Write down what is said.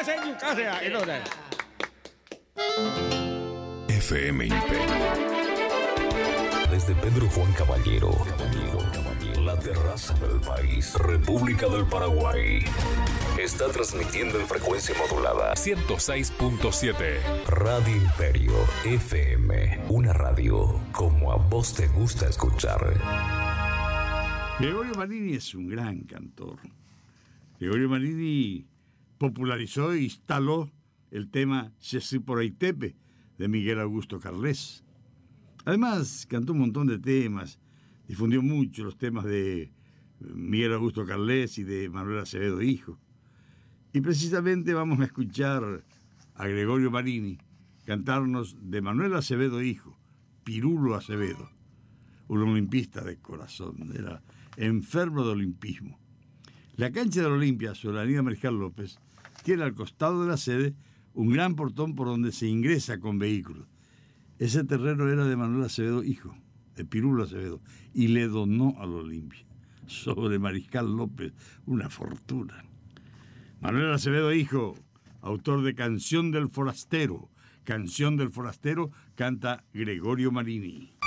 casa, en su casa. FM Imperio. Desde Pedro Juan Caballero, la terraza del país, República del Paraguay. Está transmitiendo en frecuencia modulada 106.7. Radio Imperio FM. Una radio como a vos te gusta escuchar. Gregorio Marini es un gran cantor. Gregorio Marini popularizó e instaló el tema Yesí por Aitepe de Miguel Augusto Carles. Además, cantó un montón de temas, difundió mucho los temas de Miguel Augusto Carles y de Manuel Acevedo Hijo. Y precisamente vamos a escuchar a Gregorio Marini cantarnos de Manuel Acevedo Hijo, Pirulo Acevedo, un olimpista de corazón, era enfermo de olimpismo. La cancha de la Olimpia, sobre la avenida Mariscal López, tiene al costado de la sede un gran portón por donde se ingresa con vehículos. Ese terreno era de Manuel Acevedo Hijo, de Pirulo Acevedo, y le donó a la Olimpia. Sobre Mariscal López, una fortuna. Manuel Acevedo Hijo, autor de Canción del Forastero. Canción del Forastero canta Gregorio Marini.